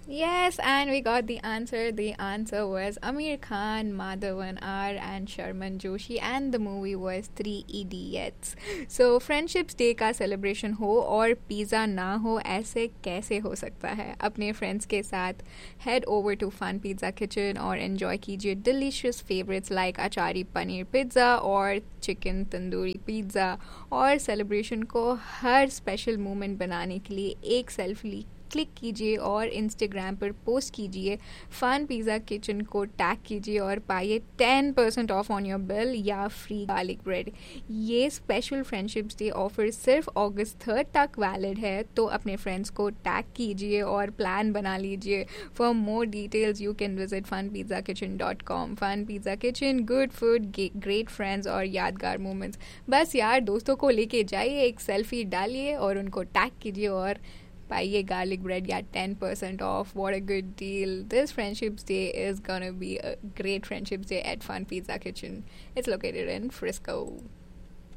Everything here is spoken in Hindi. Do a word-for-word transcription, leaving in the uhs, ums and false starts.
Yes, and we got the answer. The answer was Amir Khan, Madhavan R, and Sharman Joshi, and the movie was Three Idiots. So friendships day का सेलिब्रेशन हो और पिज़्ज़ा ना हो, ऐसे कैसे हो सकता है? अपने फ्रेंड्स के साथ head over to fun pizza kitchen और एंजॉय कीजिए डिलीशियस फेवरेट्स लाइक अचारी पनीर पिज़्ज़ा और चिकन तंदूरी पिज़्ज़ा। और सेलिब्रेशन को हर स्पेशल मोमेंट बनाने के लिए एक सेल्फी क्लिक कीजिए और इंस्टाग्राम पर पोस्ट कीजिए, फन पिज़्ज़ा किचन को टैग कीजिए और पाइए ten percent of on your bill या फ्री गार्लिक ब्रेड। ये स्पेशल फ्रेंडशिप्स डे ऑफर सिर्फ अगस्त थर्ड तक वैलिड है, तो अपने फ्रेंड्स को टैग कीजिए और प्लान बना लीजिए। For more details you can visit fun pizza kitchen dot com. Fun pizza kitchen, good food, great friends और यादगार मोमेंट्स। बस यार, दोस्तों को लेके जाइए, एक सेल्फी डालिए और उनको टैग कीजिए और पाइए garlic bread या ten percent off. What a good deal. This Friendships Day is gonna be a great Friendships Day at Fun Pizza Kitchen. It's located in Frisco.